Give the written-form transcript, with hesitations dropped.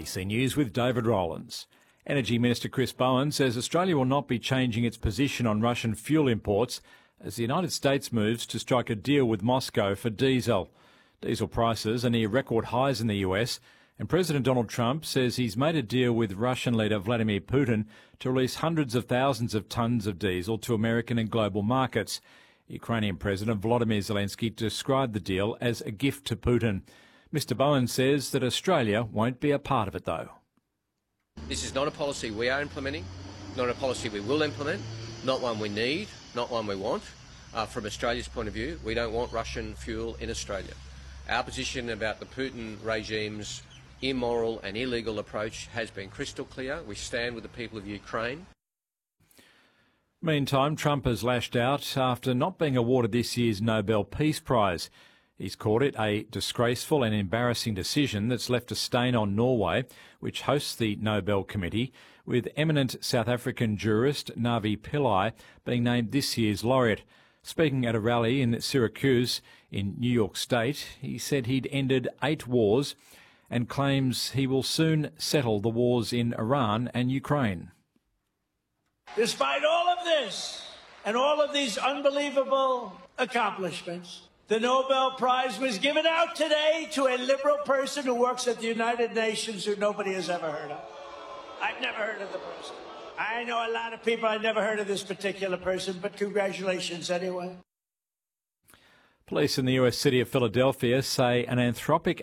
ABC News with David Rowlands. Energy Minister Chris Bowen says Australia will not be changing its position on Russian fuel imports as the United States moves to strike a deal with Moscow for diesel. Diesel prices are near record highs in the US, and President Donald Trump says he's made a deal with Russian leader Vladimir Putin to release hundreds of thousands of tonnes of diesel to American and global markets. Ukrainian President Volodymyr Zelensky described the deal as a gift to Putin. Mr Bowen says that Australia won't be a part of it, though. This is not a policy we are implementing, not a policy we will implement, not one we need, not one we want. From Australia's point of view, we don't want Russian fuel in Australia. Our position about the Putin regime's immoral and illegal approach has been crystal clear. We stand with the people of Ukraine. Meantime, Trump has lashed out after not being awarded this year's Nobel Peace Prize. He's called it a disgraceful and embarrassing decision that's left a stain on Norway, which hosts the Nobel Committee, with eminent South African jurist Navi Pillay being named this year's laureate. Speaking at a rally in Syracuse in New York State, he said he'd ended 8 wars and claims he will soon settle the wars in Iran and Ukraine. Despite all of this and all of these unbelievable accomplishments, the Nobel Prize was given out today to a liberal person who works at the United Nations who nobody has ever heard of. I've never heard of the person. I know a lot of people. I've never heard of this particular person, but congratulations anyway. Police in the US city of Philadelphia say an Anthropic